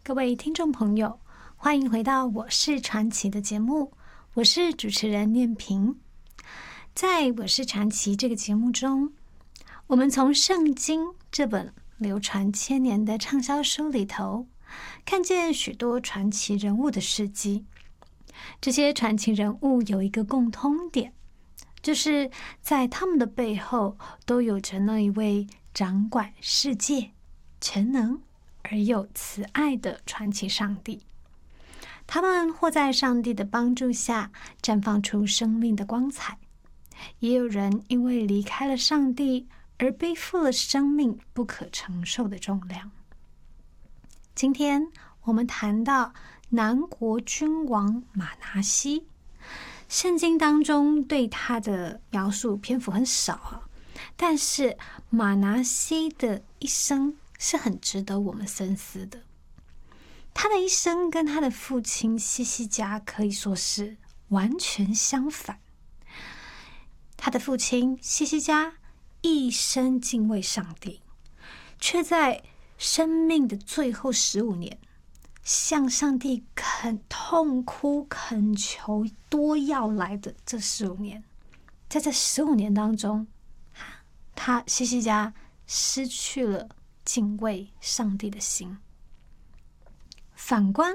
各位听众朋友，欢迎回到我是传奇的节目，我是主持人念萍。在我是传奇这个节目中，我们从圣经这本流传千年的畅销书里头，看见许多传奇人物的事迹。这些传奇人物有一个共通点，就是在他们的背后都有着那一位掌管世界、全能而又慈爱的传奇上帝。他们或在上帝的帮助下绽放出生命的光彩，也有人因为离开了上帝而背负了生命不可承受的重量。今天我们谈到南国君王马拿西，圣经当中对他的描述篇幅很少啊，但是马拿西的一生是很值得我们深思的。他的一生跟他的父亲希西家可以说是完全相反。他的父亲希西家一生敬畏上帝，却在生命的最后15年向上帝痛哭恳求多要来的这15年，在这15年当中，他希西家失去了敬畏上帝的心。反观